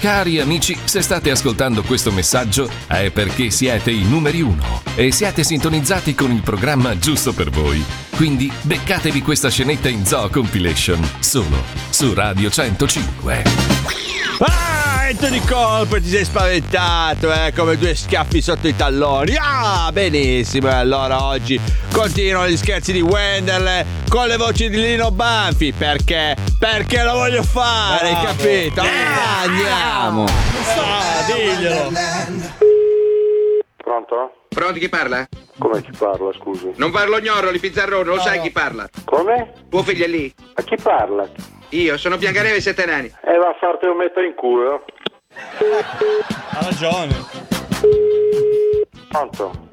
Cari amici, se state ascoltando questo messaggio è perché siete i numeri 1 e siete sintonizzati con il programma giusto per voi. Quindi beccatevi questa scenetta in Zoo Compilation solo su Radio 105. Entra di colpo e ti sei spaventato, come due schiaffi sotto i talloni. Benissimo, e allora oggi continuano gli scherzi di Wendell con le voci di Lino Banfi. Perché? Perché lo voglio fare, hai capito? Andiamo. Diglielo. Pronto? Pronti, chi parla? Come chi parla, scusi? Non parlo gnorro, li pizzarrone, lo sai chi parla? Come? Tuo figlio è lì? A chi parla? Io, sono Biancaneve 7 nani. Va a farti un metto in culo. Ha ragione. Pronto?